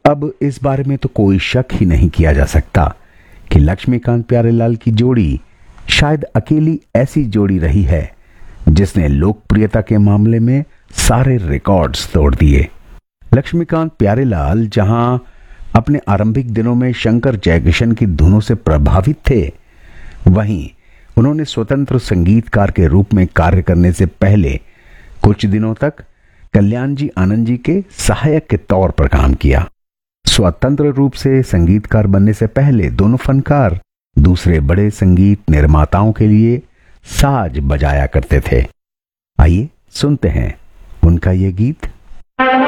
अब इस बारे में तो कोई शक ही नहीं किया जा सकता कि लक्ष्मीकांत प्यारेलाल की जोड़ी शायद अकेली ऐसी जोड़ी रही है जिसने लोकप्रियता के मामले में सारे रिकॉर्ड्स तोड़ दिए। लक्ष्मीकांत प्यारेलाल जहां अपने आरंभिक दिनों में शंकर जयकिशन की धुनों से प्रभावित थे, वहीं उन्होंने स्वतंत्र संगीतकार के रूप में कार्य करने से पहले कुछ दिनों तक कल्याण जी आनंद जी के सहायक के तौर पर काम किया। स्वतंत्र रूप से संगीतकार बनने से पहले दोनों फनकार दूसरे बड़े संगीत निर्माताओं के लिए साज बजाया करते थे। आइए सुनते हैं उनका ये गीत।